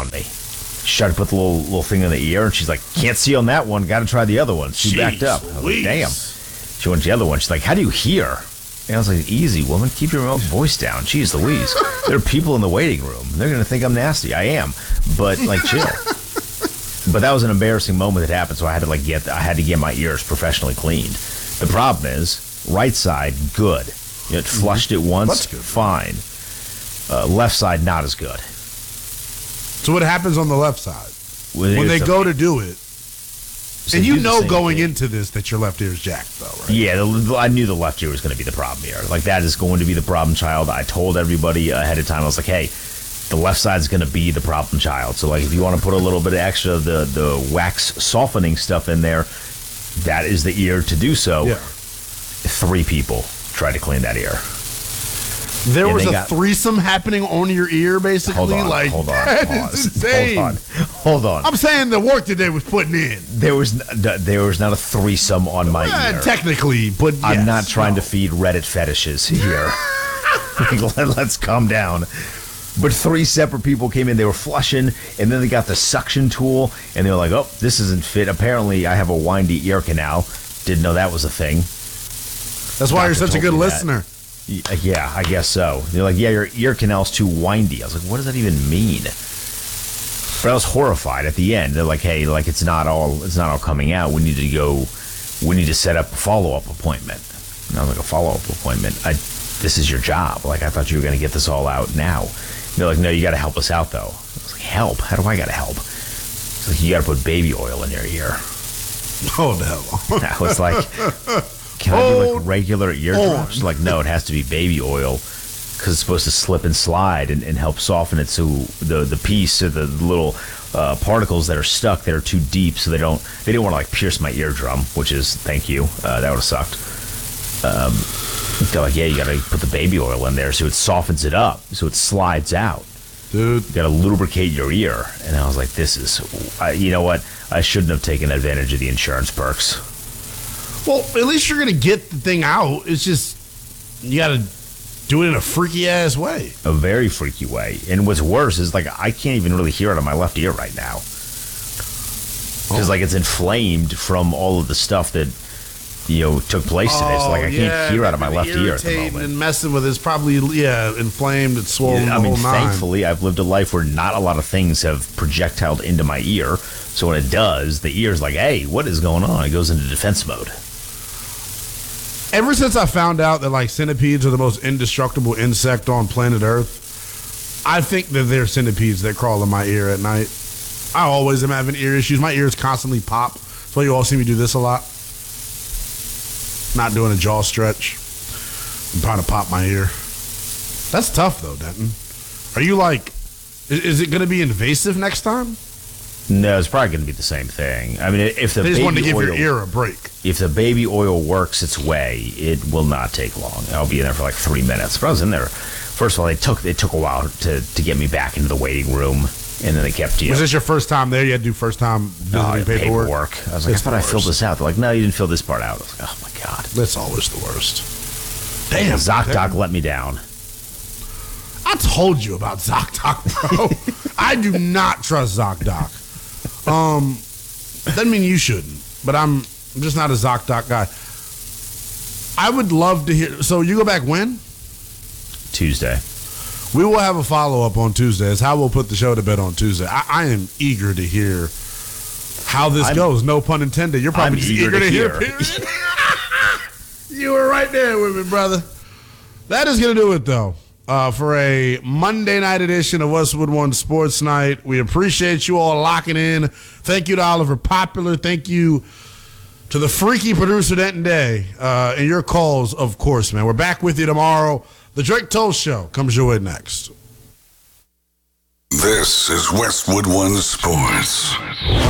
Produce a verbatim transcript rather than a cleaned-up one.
on me. She tried to put the little little thing in the ear, and she's like, can't see on that one. Got to try the other one. She Jeez, backed up. I was like, damn. She went to the other one. She's like, how do you hear? And I was like, easy, woman. Keep your voice down. Jeez Louise. There are people in the waiting room. They're going to think I'm nasty. I am. But, like, chill. But that was an embarrassing moment that happened, so I had to, like, get I had to get my ears professionally cleaned. The problem is, right side, good. You know, it flushed it once, fine. Uh, left side, not as good. So what happens on the left side? Well, when they go to do it, so and you know going thing. into this that your left ear is jacked, though, right? Yeah, the, I knew the left ear was going to be the problem here. Like, that is going to be the problem child. I told everybody ahead of time. I was like, hey, the left side is going to be the problem child. So, like, if you want to put a little bit of extra of the, the wax softening stuff in there, that is the ear to do so. Yeah. Three people tried to clean that ear. There and was a got, threesome happening on your ear, basically. Hold on, like, hold on, that pause. is insane. Hold on, hold on. I'm saying the work that they was putting in. There was there was not a threesome on my well, ear. Technically, but yes, I'm not trying no. to feed Reddit fetishes here. Let's calm down. But three separate people came in. They were flushing, and then they got the suction tool, and they were like, "Oh, this isn't fit." Apparently, I have a windy ear canal. Didn't know that was a thing. That's why Doctor you're such a good listener. That. Yeah, I guess so. They're like, yeah, your ear canal's too windy. I was like, what does that even mean? But I was horrified at the end. They're like, hey, like it's not all it's not all coming out. We need to go. We need to set up a follow up appointment. And I was like, a follow up appointment. I, this is your job. Like I thought you were going to get this all out now. And they're like, no, you got to help us out though. I was like, help? How do I got to help? It's like you got to put baby oil in your ear. Oh no! I was like. Can I do like regular eardrops? Like, no, it has to be baby oil because it's supposed to slip and slide and, and help soften it so the the piece or the little uh, particles that are stuck that are too deep so they don't they didn't want to like pierce my eardrum, which is thank you. Uh, that would have sucked. Um, they're like, yeah, you got to put the baby oil in there so it softens it up so it slides out. Dude, you got to lubricate your ear. And I was like, this is, I, you know what? I shouldn't have taken advantage of the insurance perks. Well, at least you're going to get the thing out. It's just, you got to do it in a freaky-ass way. A very freaky way. And what's worse is, like, I can't even really hear it on my left ear right now. Because, oh. like, it's inflamed from all of the stuff that, you know, took place today. So, like, I yeah, can't hear out of my left ear at the moment. And messing with it. It's probably, yeah, inflamed. It's swollen. Yeah, I mean, the whole nine. Thankfully, I've lived a life where not a lot of things have projectiled into my ear. So when it does, the ear's like, hey, what is going on? It goes into defense mode. Ever since I found out that, like, centipedes are the most indestructible insect on planet Earth, I think that they're centipedes that crawl in my ear at night. I always am having ear issues. My ears constantly pop. That's why you all see me do this a lot. Not doing a jaw stretch. I'm trying to pop my ear. That's tough, though, Denton. Are you, like, is, is it going to be invasive next time? No, it's probably going to be the same thing. I mean, if the they just baby wanted to give oil, your ear a break. If the baby oil works its way, it will not take long. I'll be in there for like three minutes. But I was in there. First of all, they took it took a while to, to get me back into the waiting room, and then they kept you. Was this your first time there? You had to do first time visiting no, paperwork? paperwork. I was like, it's I thought I filled this out. They're like, no, you didn't fill this part out. I was like, oh my god, that's always the worst. Damn, ZocDoc let me down. I told you about ZocDoc, bro. I do not trust ZocDoc. Um, doesn't mean you shouldn't, but I'm, I'm just not a ZocDoc guy. I would love to hear. So you go back when? Tuesday. We will have a follow up on Tuesday. It's how we'll put the show to bed on Tuesday. I, I am eager to hear how this I'm, goes. No pun intended. You're probably just eager, eager to, to hear. hear You were right there with me, brother. That is going to do it, though. Uh, for a Monday night edition of Westwood One Sports Night. We appreciate you all locking in. Thank you to Oliver Popular. Thank you to the freaky producer Denton Day uh, and your calls, of course, man. We're back with you tomorrow. The Drake Toll Show comes your way next. This is Westwood One Sports.